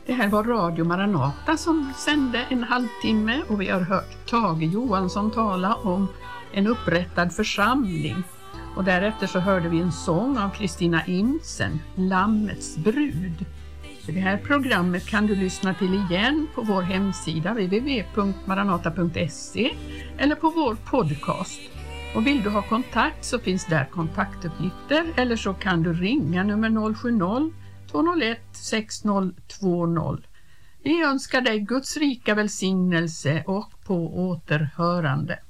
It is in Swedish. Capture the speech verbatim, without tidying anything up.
Det här var Radio Maranata som sände en halvtimme och vi har hört Tage Johansson tala om en upprättad församling. Och därefter så hörde vi en sång av Kristina Imsen, Lammets brud. Det här programmet kan du lyssna till igen på vår hemsida w w w punkt maranata punkt se eller på vår podcast. Och vill du ha kontakt så finns där kontaktuppgifter eller så kan du ringa nummer noll sju noll två noll ett sex noll två noll. Vi önskar dig Guds rika välsignelse och på återhörande.